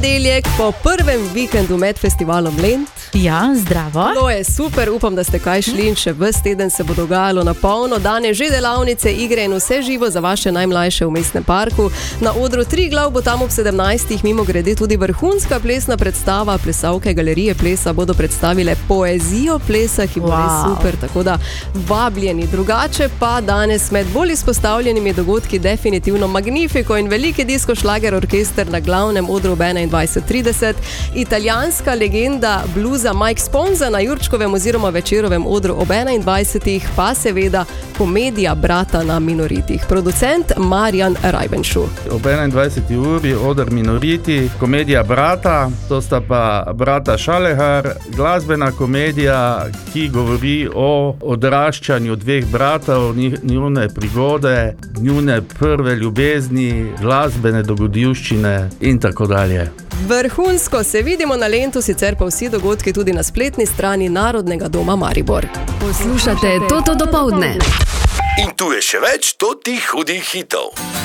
ponedeljek po prvem vikendu med festivalom Lent. Ja, zdravo. To je super, upam, da ste kaj šli in še ves teden se bo dogajalo na polno. Danes že delavnice, igre in vse živo za vaše najmlajše v mestnem parku. Na odru Triglav bo tam ob 17. mimo grede tudi vrhunska plesna predstava. Plesalke Galerije plesa bodo predstavile poezijo plesa, ki bo res super, tako da vabljeni. Drugače pa danes med bolj izpostavljenimi dogodki definitivno Magnifico in veliki disko šlager orkester na glavnem odru ob 21:30, italijanska legenda bluza Mike Sponza na Jurčkovem oziroma Večerovem odru ob 21. pa seveda komedija Brata na Minoritih. Producent Marjan Rajbenšu. Ob 21. uri odr Minoriti, komedija Brata, to sta pa brata Šalehar, glasbena komedija, ki govori o odraščanju dveh bratov, njune prigode, njune prve ljubezni, glasbene dogodivščine in tako dalje. Vrhunsko, se vidimo na Lentu, sicer pa vsi dogodki tudi na spletni strani Narodnega doma Maribor. Poslušate Toto dopoldne. In tu je še več totih hudih hitov.